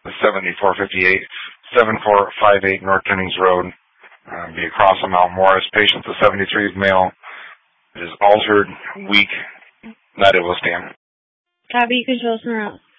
7458, 7458 North Jennings Road. Be across from Mount Morris. Patient, the 73 male, is altered, weak, not able to stand. Copy, control, route.